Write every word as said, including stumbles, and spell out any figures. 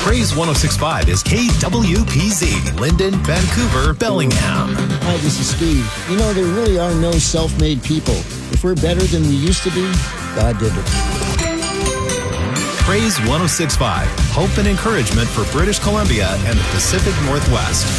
Praise one oh six point five is K W P Z, Linden, Vancouver, Bellingham. Hi, this is Steve. You know, there really are no self-made people. If we're better than we used to be, God did it. Praise one oh six point five, hope and encouragement for British Columbia and the Pacific Northwest.